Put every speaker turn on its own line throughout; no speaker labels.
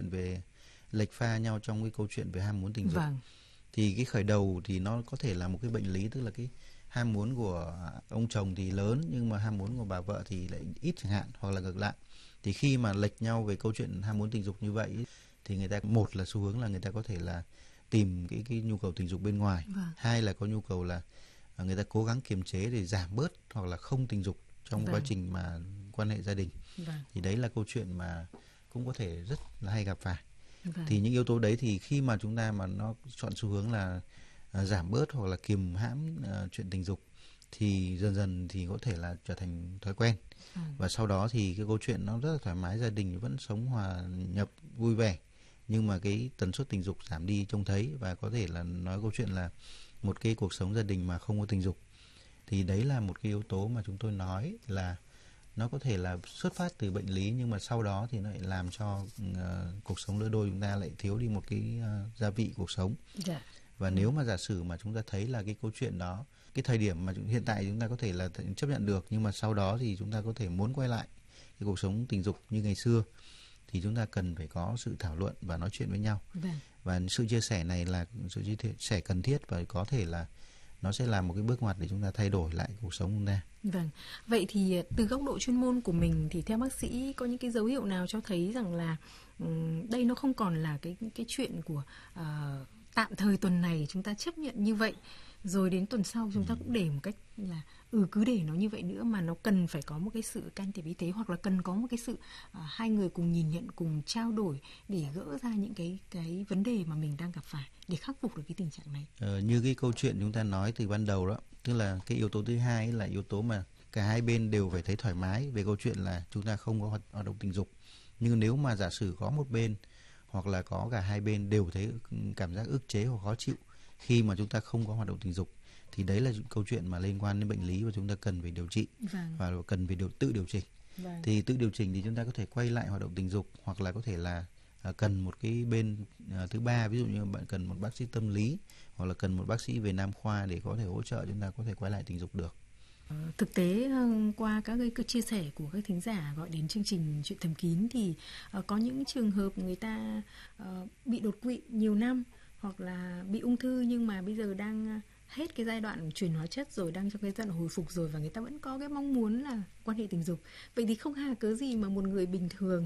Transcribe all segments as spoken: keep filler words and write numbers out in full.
chuyện về lệch pha nhau trong cái câu chuyện về ham muốn tình dục.
Vâng.
Thì cái khởi đầu thì nó có thể là một cái bệnh lý, tức là cái ham muốn của ông chồng thì lớn nhưng mà ham muốn của bà vợ thì lại ít chẳng hạn, hoặc là ngược lại. Thì khi mà lệch nhau về câu chuyện ham muốn tình dục như vậy thì người ta, một là xu hướng là người ta có thể là tìm cái cái nhu cầu tình dục bên ngoài.
Vâng.
Hai là có nhu cầu là người ta cố gắng kiềm chế để giảm bớt hoặc là không tình dục trong
Vâng.
quá trình mà quan hệ gia đình.
Vâng.
Thì đấy là câu chuyện mà cũng có thể rất là hay gặp phải.
Vâng.
Thì những yếu tố đấy thì khi mà chúng ta mà nó chọn xu hướng là uh, giảm bớt hoặc là kiềm hãm uh, chuyện tình dục thì dần dần thì có thể là trở thành thói quen.
Vâng.
Và sau đó thì cái câu chuyện nó rất là thoải mái, gia đình vẫn sống hòa nhập vui vẻ, nhưng mà cái tần suất tình dục giảm đi trông thấy, và có thể là nói câu chuyện là một cái cuộc sống gia đình mà không có tình dục. Thì đấy là một cái yếu tố mà chúng tôi nói là nó có thể là xuất phát từ bệnh lý, nhưng mà sau đó thì nó lại làm cho uh, cuộc sống lứa đôi chúng ta lại thiếu đi một cái uh, gia vị cuộc sống.
Dạ.
Và ừ. nếu mà giả sử mà chúng ta thấy là cái câu chuyện đó, cái thời điểm mà hiện tại chúng ta có thể là chấp nhận được, nhưng mà sau đó thì chúng ta có thể muốn quay lại cái cuộc sống tình dục như ngày xưa, thì chúng ta cần phải có sự thảo luận và nói chuyện với nhau.
Vâng.
Và sự chia sẻ này là sự chia sẻ cần thiết, và có thể là nó sẽ là một cái bước ngoặt để chúng ta thay đổi lại cuộc sống của chúng ta.
Vâng. Vậy thì từ góc độ chuyên môn của mình thì theo bác sĩ có những cái dấu hiệu nào cho thấy rằng là um, đây nó không còn là cái cái chuyện của uh, tạm thời tuần này chúng ta chấp nhận như vậy, rồi đến tuần sau chúng ta cũng để một cách là ừ cứ để nó như vậy nữa, mà nó cần phải có một cái sự can thiệp y tế, hoặc là cần có một cái sự uh, hai người cùng nhìn nhận, cùng trao đổi để gỡ ra những cái cái vấn đề mà mình đang gặp phải để khắc phục được cái tình trạng này.
Ờ, như cái câu chuyện chúng ta nói từ ban đầu đó, tức là cái yếu tố thứ hai là yếu tố mà cả hai bên đều phải thấy thoải mái về câu chuyện là chúng ta không có hoạt, hoạt động tình dục. Nhưng nếu mà giả sử có một bên hoặc là có cả hai bên đều thấy cảm giác ức chế hoặc khó chịu khi mà chúng ta không có hoạt động tình dục, thì đấy là câu chuyện mà liên quan đến bệnh lý và chúng ta cần phải điều trị.
Vâng.
Và cần phải điều, tự điều chỉnh.
Vâng.
Thì tự điều chỉnh thì chúng ta có thể quay lại hoạt động tình dục, hoặc là có thể là à, cần một cái bên à, thứ ba, ví dụ như bạn cần một bác sĩ tâm lý hoặc là cần một bác sĩ về nam khoa để có thể hỗ trợ chúng ta có thể quay lại tình dục được.
Thực tế qua các cái chia sẻ của các thính giả gọi đến chương trình Chuyện Thầm Kín thì uh, có những trường hợp người ta uh, bị đột quỵ nhiều năm, hoặc là bị ung thư nhưng mà bây giờ đang hết cái giai đoạn chuyển hóa chất rồi, đang trong cái giai đoạn hồi phục rồi, và người ta vẫn có cái mong muốn là quan hệ tình dục. Vậy thì không hà cớ gì mà một người bình thường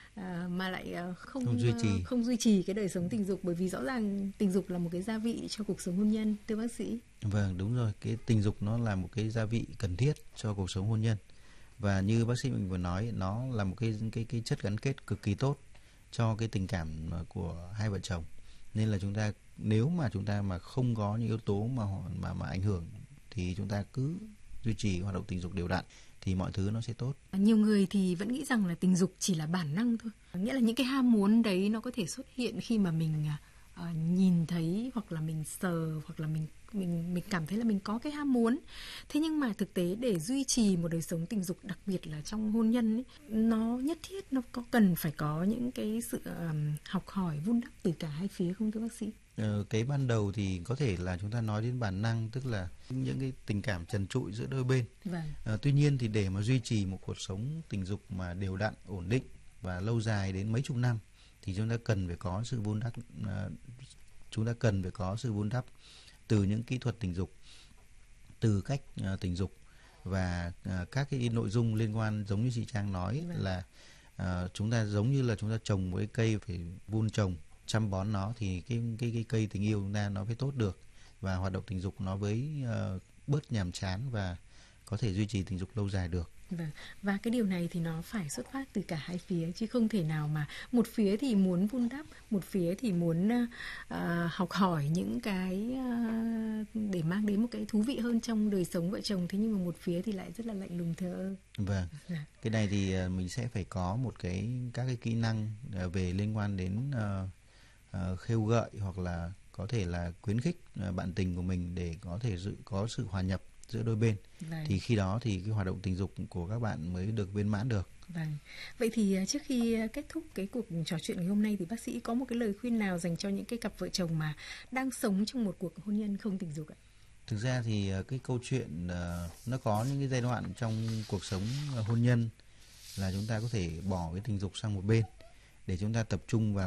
À, mà lại không
không duy trì
không duy trì cái đời sống tình dục, bởi vì rõ ràng tình dục là một cái gia vị cho cuộc sống hôn nhân, thưa bác sĩ.
Vâng, đúng rồi, cái tình dục nó là một cái gia vị cần thiết cho cuộc sống hôn nhân, và như bác sĩ mình vừa nói, nó là một cái cái cái chất gắn kết cực kỳ tốt cho cái tình cảm của hai vợ chồng. Nên là chúng ta, nếu mà chúng ta mà không có những yếu tố mà mà mà ảnh hưởng thì chúng ta cứ duy trì hoạt động tình dục đều đặn thì mọi thứ nó sẽ tốt.
Nhiều người thì vẫn nghĩ rằng là tình dục chỉ là bản năng thôi, nghĩa là những cái ham muốn đấy nó có thể xuất hiện khi mà mình uh, nhìn thấy, hoặc là mình sờ, hoặc là mình mình mình cảm thấy là mình có cái ham muốn. Thế nhưng mà thực tế để duy trì một đời sống tình dục, đặc biệt là trong hôn nhân ấy, nó nhất thiết nó có cần phải có những cái sự uh, học hỏi vun đắp từ cả hai phía không thưa bác sĩ?
Ờ, cái ban đầu thì có thể là chúng ta nói đến bản năng, tức là những cái tình cảm trần trụi giữa đôi bên.
Vâng.
Ờ, tuy nhiên thì để mà duy trì một cuộc sống tình dục mà đều đặn, ổn định và lâu dài đến mấy chục năm thì chúng ta cần phải có sự vun đắp, uh, chúng ta cần phải có sự vun đắp từ những kỹ thuật tình dục, từ cách uh, tình dục và uh, các cái nội dung liên quan, giống như chị Trang nói. Vâng. Là uh, chúng ta giống như là chúng ta trồng một cái cây, phải vun trồng, chăm bón nó thì cái cái cái cây tình yêu chúng ta nó phải tốt được, và hoạt động tình dục nó với uh, bớt nhàm chán và có thể duy trì tình dục lâu dài được.
Vâng. Và cái điều này thì nó phải xuất phát từ cả hai phía, chứ không thể nào mà một phía thì muốn vun đắp, một phía thì muốn uh, học hỏi những cái uh, để mang đến một cái thú vị hơn trong đời sống vợ chồng, thế nhưng mà một phía thì lại rất là lạnh lùng thờ ơ.
Vâng. Dạ. Cái này thì uh, mình sẽ phải có một cái các cái kỹ năng uh, về liên quan đến uh, uh, khêu gợi, hoặc là có thể là khuyến khích uh, bạn tình của mình để có thể dự, có sự hòa nhập giữa đôi bên. Vâng. Thì khi đó thì cái hoạt động tình dục của các bạn mới được viên mãn được.
Vâng. Vậy thì trước khi kết thúc cái cuộc trò chuyện ngày hôm nay thì bác sĩ có một cái lời khuyên nào dành cho những cái cặp vợ chồng mà đang sống trong một cuộc hôn nhân không tình dục ạ?
Thực ra thì cái câu chuyện uh, nó có những cái giai đoạn trong cuộc sống hôn nhân là chúng ta có thể bỏ cái tình dục sang một bên để chúng ta tập trung vào